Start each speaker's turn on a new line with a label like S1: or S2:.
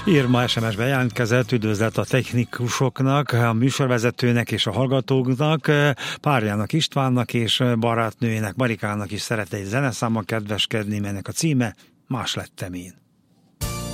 S1: Irma SMS-ben jelentkezett, üdvözlet a technikusoknak, a műsorvezetőnek és a hallgatóknak, párjának Istvánnak és barátnőjének Marikának is szeret egy zeneszámmal kedveskedni, melynek a címe Más lettem én.